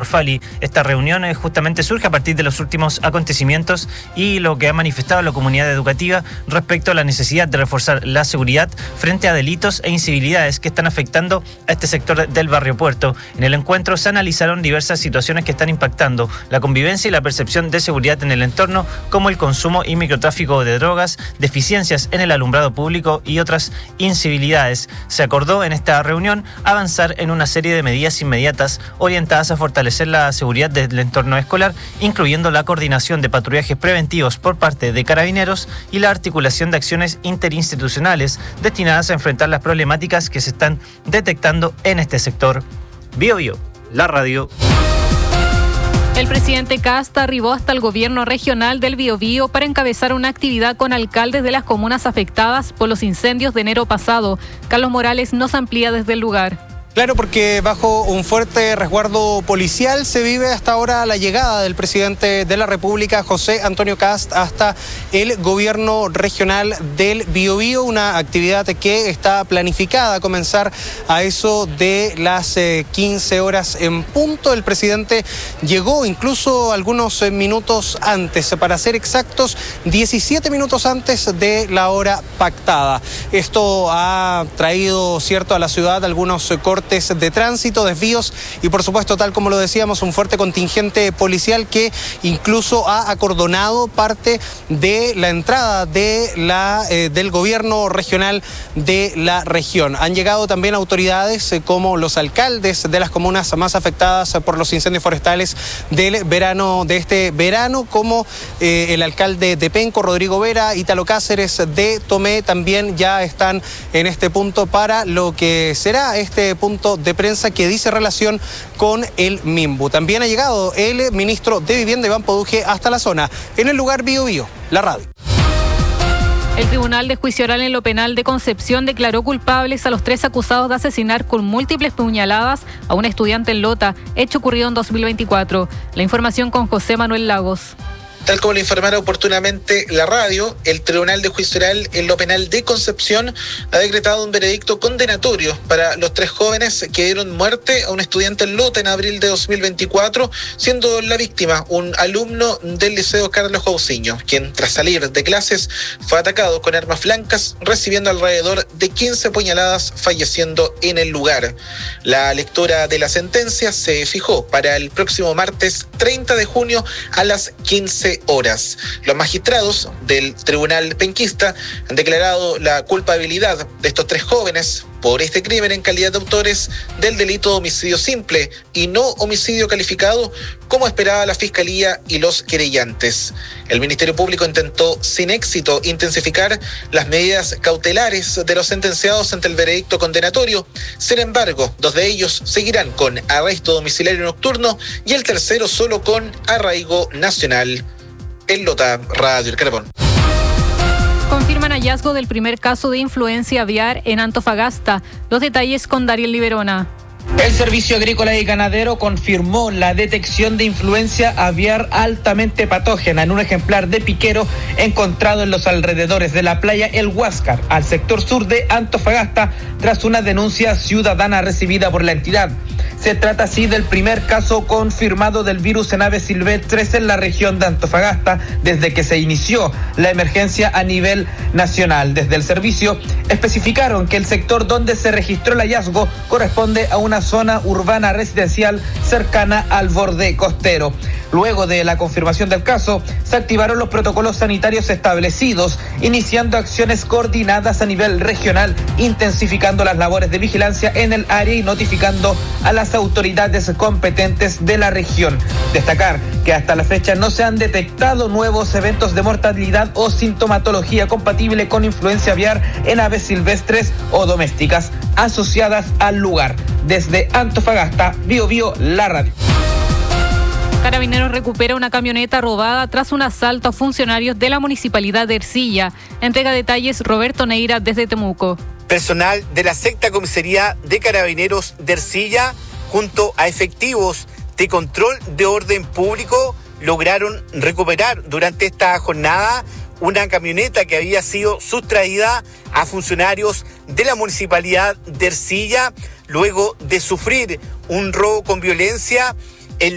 Fali. Esta reunión justamente surge a partir de los últimos acontecimientos y lo que ha manifestado la comunidad educativa respecto a la necesidad de reforzar la seguridad frente a delitos e incivilidades que están afectando a este sector del barrio Puerto. En el encuentro se analizaron diversas situaciones que están impactando la convivencia y la percepción de seguridad en el entorno, como el consumo y microtráfico de drogas, deficiencias en el alumbrado público y otras incivilidades. Se acordó en esta reunión avanzar en una serie de medidas inmediatas orientadas a fortalecer la seguridad del entorno escolar, incluyendo la coordinación de patrullajes preventivos por parte de Carabineros y la articulación de acciones interinstitucionales destinadas a enfrentar las problemáticas que se están detectando en este sector. Bio Bio, la radio. El presidente Kast arribó hasta el gobierno regional del Biobío para encabezar una actividad con alcaldes de las comunas afectadas por los incendios de enero pasado. Carlos Morales nos amplía desde el lugar. Claro, porque bajo un fuerte resguardo policial se vive hasta ahora la llegada del presidente de la República, José Antonio Kast, hasta el gobierno regional del Biobío, una actividad que está planificada a comenzar a eso de las 15 horas en punto. El presidente llegó incluso algunos minutos antes, para ser exactos, 17 minutos antes de la hora pactada. Esto ha traído, cierto, a la ciudad algunos cortes de tránsito, desvíos y, por supuesto, tal como lo decíamos, un fuerte contingente policial que incluso ha acordonado parte de la entrada de del gobierno regional de la región. Han llegado también autoridades como los alcaldes de las comunas más afectadas por los incendios forestales del verano, de este verano, como el alcalde de Penco, Rodrigo Vera, Ítalo Cáceres de Tomé, también ya están en este punto para lo que será este punto de prensa que dice relación con el Minbu. También ha llegado el ministro de Vivienda, Iván Poduje, hasta la zona. En el lugar Bio Bio, la radio. El Tribunal de Juicio Oral en lo Penal de Concepción declaró culpables a los 3 acusados de asesinar con múltiples puñaladas a un estudiante en Lota, hecho ocurrido en 2024. La información con José Manuel Lagos. Tal como lo informara oportunamente la radio, el Tribunal de Juicio Oral en lo Penal de Concepción ha decretado un veredicto condenatorio para los 3 jóvenes que dieron muerte a un estudiante en Lota en abril de 2024, siendo la víctima un alumno del Liceo Carlos Cousiño, quien tras salir de clases fue atacado con armas blancas, recibiendo alrededor de 15 puñaladas, falleciendo en el lugar. La lectura de la sentencia se fijó para el próximo martes 30 de junio a las 15 horas. Los magistrados del Tribunal Penquista han declarado la culpabilidad de estos 3 jóvenes por este crimen en calidad de autores del delito de homicidio simple y no homicidio calificado, como esperaba la Fiscalía y los querellantes. El Ministerio Público intentó sin éxito intensificar las medidas cautelares de los sentenciados ante el veredicto condenatorio. Sin embargo, 2 de ellos seguirán con arresto domiciliario nocturno y el tercero solo con arraigo nacional. En Lota, Radio El Carbón. Confirman hallazgo del primer caso de influencia aviar en Antofagasta. Los detalles con Dariel Liberona. El Servicio Agrícola y Ganadero confirmó la detección de influencia aviar altamente patógena en un ejemplar de piquero encontrado en los alrededores de la playa El Huáscar, al sector sur de Antofagasta, tras una denuncia ciudadana recibida por la entidad. Se trata así del primer caso confirmado del virus en aves silvestres en la región de Antofagasta desde que se inició la emergencia a nivel nacional. Desde el servicio especificaron que el sector donde se registró el hallazgo corresponde a una zona urbana residencial cercana al borde costero. Luego de la confirmación del caso, se activaron los protocolos sanitarios establecidos, iniciando acciones coordinadas a nivel regional, intensificando las labores de vigilancia en el área y notificando a las autoridades competentes de la región. Destacar que hasta la fecha no se han detectado nuevos eventos de mortalidad o sintomatología compatible con influencia aviar en aves silvestres o domésticas asociadas al lugar. Desde Antofagasta, Bio Bio, la radio. Carabineros recupera una camioneta robada tras un asalto a funcionarios de la Municipalidad de Ercilla. Entrega detalles Roberto Neira desde Temuco. Personal de la 6ª Comisaría de Carabineros de Ercilla, junto a efectivos de control de orden público, lograron recuperar durante esta jornada una camioneta que había sido sustraída a funcionarios de la Municipalidad de Ercilla luego de sufrir un robo con violencia